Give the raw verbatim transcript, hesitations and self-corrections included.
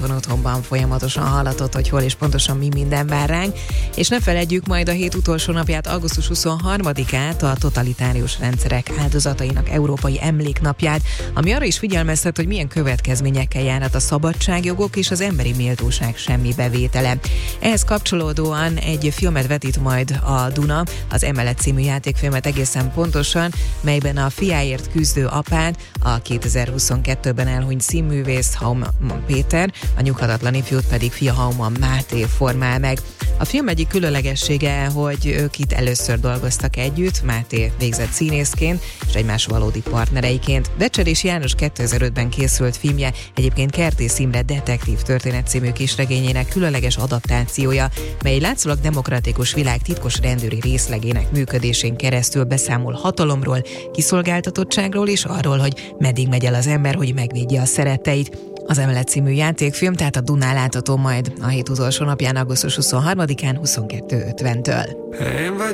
otthonban folyamatosan hallatott, hogy hol és pontosan mi minden vár ránk, és ne feledjük majd a hét utolsó napját, augusztus huszonharmadikát, a totalitárius rendszerek áldozatainak európai emléknapját, ami arra is figyelmeztet, hogy milyen következményekkel járhat a szabadságjogok és az emberi méltóság semmibevétele. Ehhez kapcsolódóan egy filmet vetít majd a Duna, az Emelet című játékfilmet egészen pontosan, melyben a fiáért küzdő apát, a kétezer-huszonkettőben elhunyt színművész Hauman Péter, a nyughatatlan ifjút pedig fia Hauman Máté formál meg. A film egyik különlegessége, hogy ők itt először dolgoztak együtt, Máté végzett színészként és egymás valódi partnereiként. Becserés János kétezer-ötben készült filmje egyébként Kertész Imre Detektív történet című kisregényének különleges adaptációja, mely látszólag demokratikus világ titkos rendőri részlegének működésén keresztül beszámol hatalomról, kiszolgáltatottságról és arról, hogy meddig megy el az ember, hogy megvédje a szeretteit. Az Emelet című játékfilm tehát a Dunán látható majd a hét utolsó napján, augusztus huszonharmadikán huszonkettő ötventől.